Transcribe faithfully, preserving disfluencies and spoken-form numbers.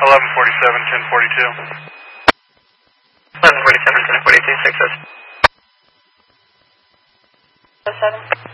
eleven forty-seven, ten forty-two. eleven forty-seven, ten forty-two, six oh seven.